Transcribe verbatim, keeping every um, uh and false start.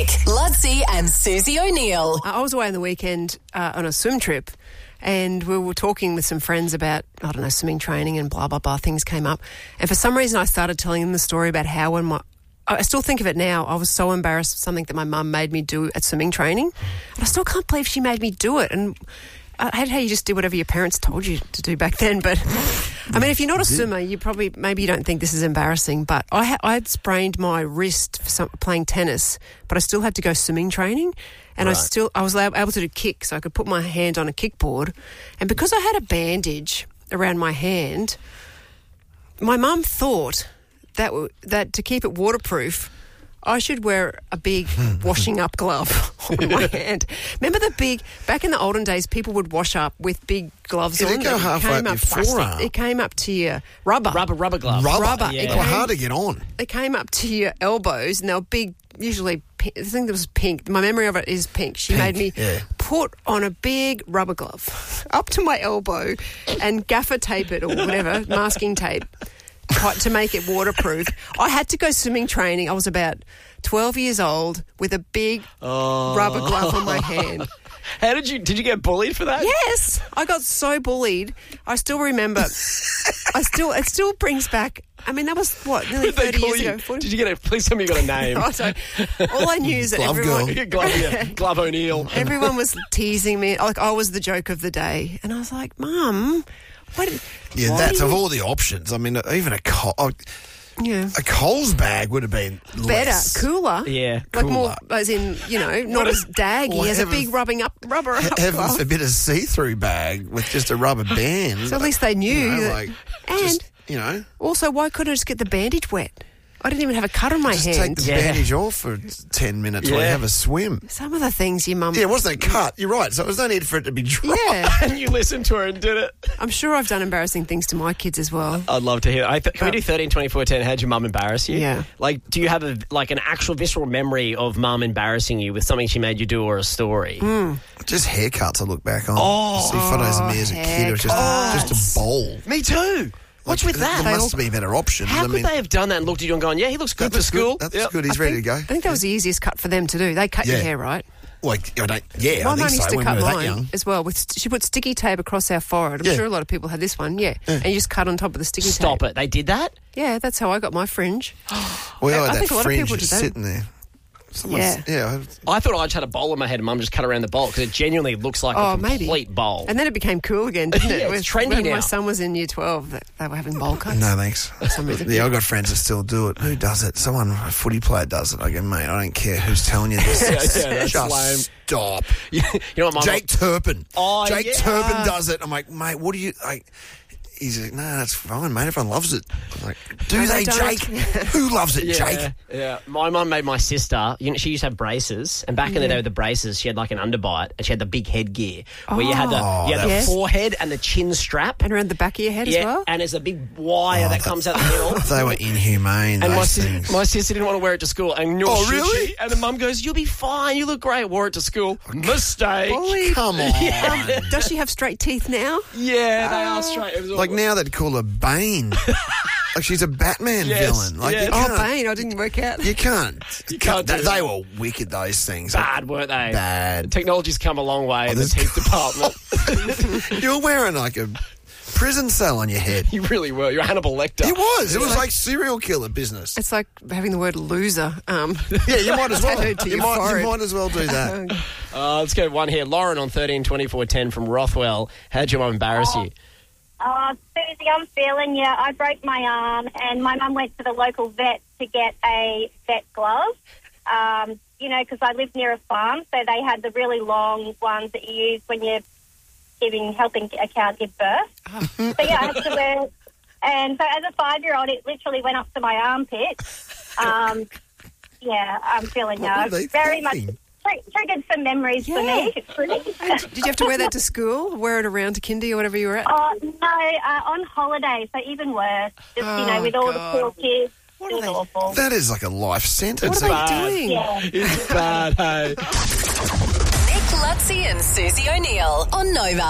Nick, Lutzi and Susie O'Neill. I was away on the weekend uh, on a swim trip, and we were talking with some friends about, I don't know, swimming training and blah, blah, blah. Things came up. And for some reason, I started telling them the story about how when my... I still think of it now. I was so embarrassed of something that my mum made me do at swimming training. And I still can't believe she made me do it. And I hate how you just did whatever your parents told you to do back then. But, I mean, if you're not a swimmer, you probably, maybe you don't think this is embarrassing. But I, ha- I had sprained my wrist for some, playing tennis, but I still had to go swimming training. And right. I still, I was able to do kick, so I could put my hand on a kickboard. And because I had a bandage around my hand, my mum thought that w- that to keep it waterproof, I should wear a big washing up glove on my hand. Remember the big, back in the olden days, people would wash up with big gloves Did on. it go halfway up your forearm? It came up to your rubber. Rubber, rubber glove. Rubber? Rubber. Yeah. It Well, came- hard to get on. They came up to your elbows, and they were big, usually pink. I think it was pink. My memory of it is pink. She Pink, made me yeah. put on a big rubber glove up to my elbow and gaffer tape it or whatever, masking tape, to make it waterproof. I had to go swimming training. I was about twelve years old with a big Oh. rubber glove on my hand. How did you, did you get bullied for that? Yes, I got so bullied. I still remember. I still, it still brings back. I mean, that was what, nearly What did they thirty call years you? ago. forty Did you get a, please tell me you got a name. I don't- all I knew is that Glove everyone, girl. Glove, yeah. Glove O'Neill. everyone was teasing me. Like I was the joke of the day, and I was like, "Mum, what?" Did, Yeah, why that's do of you-" all the options. I mean, even a co- oh, Yeah. a Coles bag would have been Better, less. cooler. Yeah, Like more, cooler. as in, you know, not as daggy Well, as a heaven- big rubbing up rubber up Heaven glove. forbid a see-through bag with just a rubber band. So at least they knew. You know, that- like, and just, you know, also, why couldn't I just get the bandage wet? I didn't even have a cut on my just hand. take the Yeah. bandage off for ten minutes while you Yeah. have a swim. Some of the things your mum... Yeah, it wasn't a cut. You're right. So there was no need for it to be dry. Yeah. And you listened to her and did it. I'm sure I've done embarrassing things to my kids as well. I'd love to hear. I th- can we do thirteen, twenty-four, ten? How'd your mum embarrass you? Yeah. Like, do you have a like an actual visceral memory of mum embarrassing you with something she made you do or a story? Mm. Just haircuts I look back on. Oh. See photos of me as a kid. It was just, haircuts. just a bowl. Me too. What's Like, with that? There They must all- be better options. How I could mean, they have done that and looked at you and gone, yeah, he looks good that for looks school? Good. That's Yep. good. He's I ready think, to go. I think that was the easiest cut for them to do. They cut your Yeah. hair, right? Like, I don't, yeah, My I mum think used so. to When cut we were that mine young. as well. With st- she put sticky tape across our forehead. I'm Yeah. sure a lot of people had this one, yeah. And you just cut on top of the sticky Stop tape. it. They did that? Yeah, that's how I got my fringe. Well, I I had think that a lot of fringe people just did that. sitting there. Someone's, Yeah. yeah. I thought I just had a bowl in my head and mum just cut around the bowl because it genuinely looks like Oh, a maybe. complete bowl. And then it became cool again, didn't it? Yeah, it's With- trendy when now. my son was in year twelve, that they were having bowl cuts. No, thanks. For some reason. Yeah, I've got friends that still do it. Who does it? Someone, a footy player does it. I go, mate, I don't care who's telling you this. Yeah, yeah, that's Just lame. stop. you know what, mum? Jake Turpin. Oh, Jake yeah. Turpin does it. I'm like, mate, what do you... Like, he's like, no, that's fine, mate. Everyone loves it. I'm like, do No, they, they don't. Jake? Who loves it, Yeah, Jake? yeah. My mum made my sister, you know, she used to have braces, and back in the day with the braces, she had like an underbite, and she had the big headgear where you had the, Oh, you had the yes. forehead and the chin strap. And around the back of your head yeah, as well? and there's a big wire that comes out the middle. They were inhumane, And my, those sis- things. my sister didn't want to wear it to school. And nor Oh, should really? she. And the mum goes, you'll be fine. You look great. Wore it to school. Mistake. Bully. Come on. Does she have straight teeth now? Yeah, they are straight. It was all Like now they'd call her Bane. Like she's a Batman Yes, villain. Like yes. you Oh, can't. Bane, I didn't work out. You can't. You can't do they, that. they were wicked, those things. bad, weren't they? Bad. Technology's come a long way in the this- teeth department. You were wearing like a prison cell on your head. You really were. You're Hannibal Lecter. It was. It was like serial killer business. It's like having the word loser. Um, Yeah, you might as well. tattooed to You your might, you forehead. might as well do that. Uh, let's go one here. Lauren on thirteen twenty-four ten from Rothwell. How'd your mum embarrass you? Oh, Susie, I'm feeling you. I broke my arm, and my mum went to the local vet to get a vet glove. Um, you know, because I live near a farm, so they had the really long ones that you use when you're giving, helping a cow give birth. So yeah, I had to wear. And so as a five-year-old, it literally went up to my armpit. Um, yeah, I'm feeling you. What were they Very much thinking? tri- triggered some memories for Yeah. me. It's really- Did you have to wear that to school? Wear it around to kindy or whatever you were at? Oh, no, uh, on holiday, so even worse. Just, you know, Oh, with all God. the poor kids. What It are was they- awful. That is like a life sentence. What are bad. they doing? Yeah. It's bad, hey. Nick, Lutzi and Susie O'Neill on Nova.